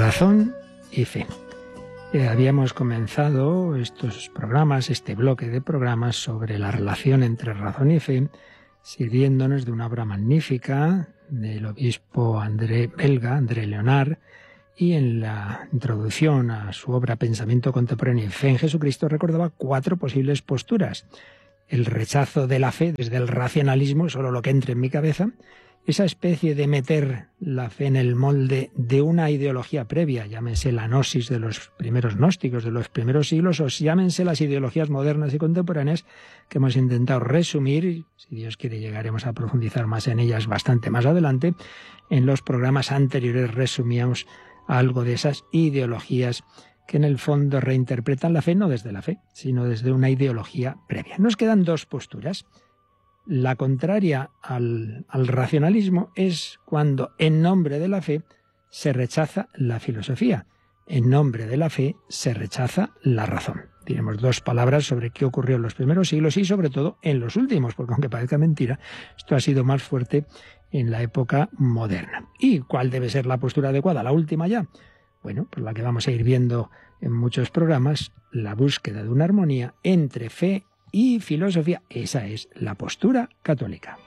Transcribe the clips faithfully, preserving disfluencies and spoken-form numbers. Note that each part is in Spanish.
Razón y fe. Eh, habíamos comenzado estos programas, este bloque de programas sobre la relación entre razón y fe, sirviéndonos de una obra magnífica del obispo André belga, André Leonard, y en la introducción a su obra Pensamiento Contemporáneo y Fe en Jesucristo recordaba cuatro posibles posturas. El rechazo de la fe desde el racionalismo, solo lo que entre en mi cabeza, esa especie de meter la fe en el molde de una ideología previa, llámense la gnosis de los primeros gnósticos de los primeros siglos, o llámense las ideologías modernas y contemporáneas que hemos intentado resumir, si Dios quiere llegaremos a profundizar más en ellas bastante más adelante. En los programas anteriores resumíamos algo de esas ideologías que en el fondo reinterpretan la fe no desde la fe, sino desde una ideología previa. Nos quedan dos posturas. La contraria al, al racionalismo es cuando en nombre de la fe se rechaza la filosofía, en nombre de la fe se rechaza la razón. Diremos dos palabras sobre qué ocurrió en los primeros siglos y sobre todo en los últimos, porque aunque parezca mentira, esto ha sido más fuerte en la época moderna. ¿Y cuál debe ser la postura adecuada? La última ya. Bueno, pues la que vamos a ir viendo en muchos programas, la búsqueda de una armonía entre fe y filosofía. Esa es la postura católica.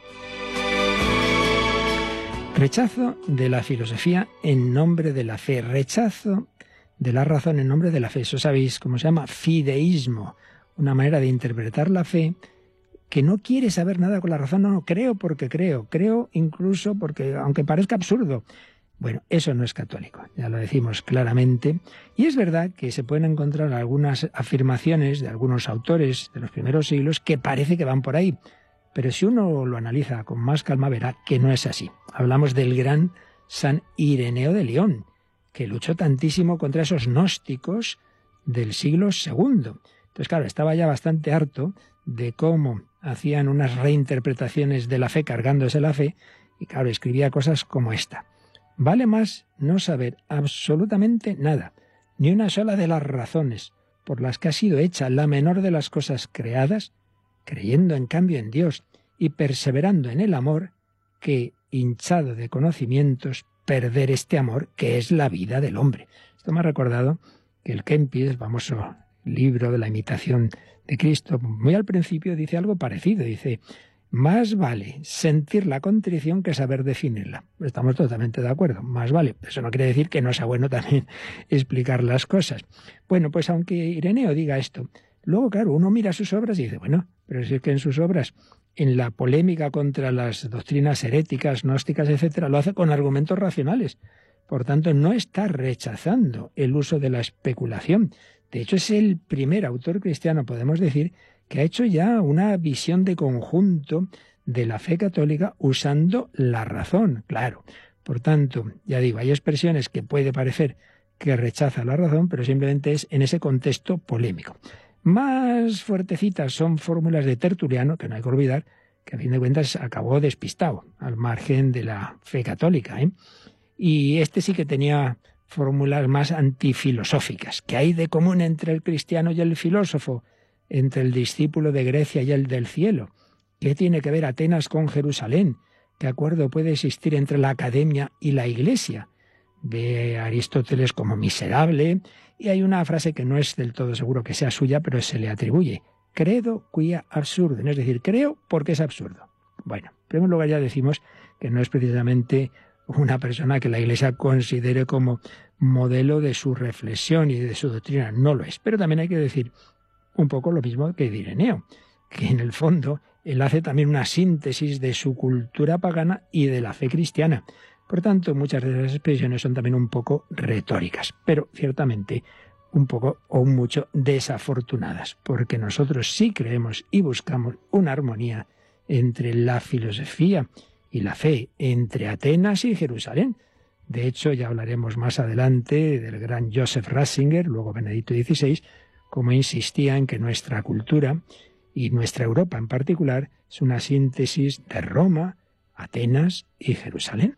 Rechazo de la filosofía en nombre de la fe. Rechazo de la razón en nombre de la fe. Eso sabéis cómo se llama fideísmo. Una manera de interpretar la fe que no quiere saber nada con la razón. No, no, creo porque creo. Creo incluso porque, aunque parezca absurdo. Bueno, eso no es católico, ya lo decimos claramente. Y es verdad que se pueden encontrar algunas afirmaciones de algunos autores de los primeros siglos que parece que van por ahí. Pero si uno lo analiza con más calma verá que no es así. Hablamos del gran San Ireneo de León, que luchó tantísimo contra esos gnósticos del siglo segundo. Entonces, claro, estaba ya bastante harto de cómo hacían unas reinterpretaciones de la fe cargándose la fe, y claro, escribía cosas como esta. Vale más no saber absolutamente nada, ni una sola de las razones por las que ha sido hecha la menor de las cosas creadas, creyendo en cambio en Dios y perseverando en el amor, que, hinchado de conocimientos, perder este amor que es la vida del hombre. Esto me ha recordado que el Kempis, el famoso libro de la imitación de Cristo, muy al principio dice algo parecido, dice: más vale sentir la contrición que saber definirla. Estamos totalmente de acuerdo, más vale. Eso no quiere decir que no sea bueno también explicar las cosas. Bueno, pues aunque Ireneo diga esto, luego, claro, uno mira sus obras y dice, bueno, pero si es que en sus obras, en la polémica contra las doctrinas heréticas, gnósticas, etcétera, lo hace con argumentos racionales. Por tanto, no está rechazando el uso de la especulación. De hecho, es el primer autor cristiano, podemos decir, que ha hecho ya una visión de conjunto de la fe católica usando la razón, claro. Por tanto, ya digo, hay expresiones que puede parecer que rechaza la razón, pero simplemente es en ese contexto polémico. Más fuertecitas son fórmulas de Tertuliano, que no hay que olvidar, que a fin de cuentas acabó despistado, al margen de la fe católica, ¿eh? Y este sí que tenía fórmulas más antifilosóficas. ¿Qué hay de común entre el cristiano y el filósofo? Entre el discípulo de Grecia y el del cielo. ¿Qué tiene que ver Atenas con Jerusalén? ¿Qué acuerdo puede existir entre la academia y la iglesia? Ve a Aristóteles como miserable, y hay una frase que no es del todo seguro que sea suya, pero se le atribuye. Credo quia absurdum, es decir, creo porque es absurdo. Bueno, en primer lugar ya decimos que no es precisamente una persona que la iglesia considere como modelo de su reflexión y de su doctrina, no lo es. Pero también hay que decir un poco lo mismo que Ireneo, que en el fondo él hace también una síntesis de su cultura pagana y de la fe cristiana. Por tanto, muchas de esas expresiones son también un poco retóricas, pero ciertamente un poco o mucho desafortunadas, porque nosotros sí creemos y buscamos una armonía entre la filosofía y la fe, entre Atenas y Jerusalén. De hecho, ya hablaremos más adelante del gran Joseph Ratzinger, luego Benedicto dieciséis, como insistía en que nuestra cultura, y nuestra Europa en particular, es una síntesis de Roma, Atenas y Jerusalén.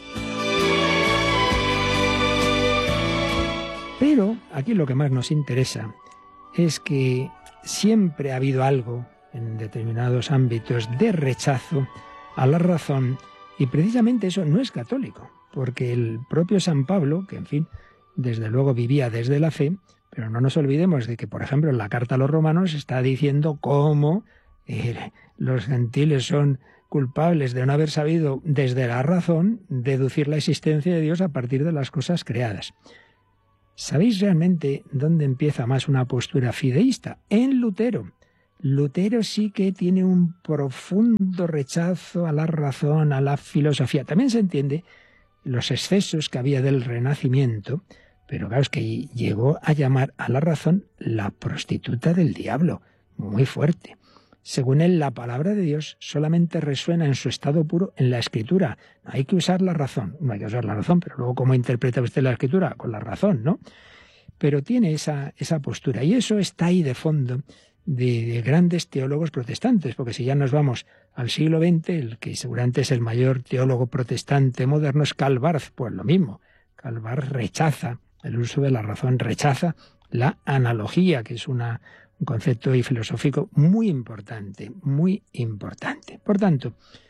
Pero aquí lo que más nos interesa es que siempre ha habido algo, en determinados ámbitos, de rechazo a la razón, y precisamente eso no es católico, porque el propio San Pablo, que en fin, desde luego vivía desde la fe, pero no nos olvidemos de que, por ejemplo, en la carta a los romanos está diciendo cómo eh, los gentiles son culpables de no haber sabido desde la razón deducir la existencia de Dios a partir de las cosas creadas. ¿Sabéis realmente dónde empieza más una postura fideísta? En Lutero. Lutero sí que tiene un profundo rechazo a la razón, a la filosofía. También se entiende los excesos que había del Renacimiento, pero claro, es que llegó a llamar a la razón la prostituta del diablo, muy fuerte. Según él, la palabra de Dios solamente resuena en su estado puro en la Escritura. No hay que usar la razón, no hay que usar la razón, pero luego ¿cómo interpreta usted la Escritura? Con la razón, ¿no? Pero tiene esa, esa postura, y eso está ahí de fondo de, de grandes teólogos protestantes, porque si ya nos vamos al siglo veinte, el que seguramente es el mayor teólogo protestante moderno es Karl Barth, pues lo mismo. Karl Barth rechaza el uso de la razón, rechaza la analogía, que es una un concepto y filosófico muy importante, muy importante. Por tanto,